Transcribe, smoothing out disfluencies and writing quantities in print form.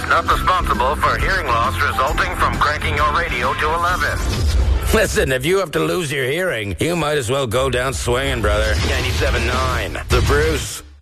not responsible for hearing loss resulting from cranking your radio to 11. Listen, if you have to lose your hearing, you might as well go down swinging, brother. 97.9, The Bruce.